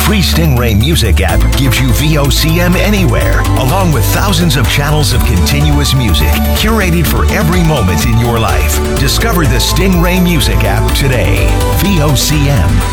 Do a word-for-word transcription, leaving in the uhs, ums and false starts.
free Stingray Music app gives you V O C M anywhere, along with thousands of channels of continuous music curated for every moment in your life. Discover the Stingray Music app today. V O C M.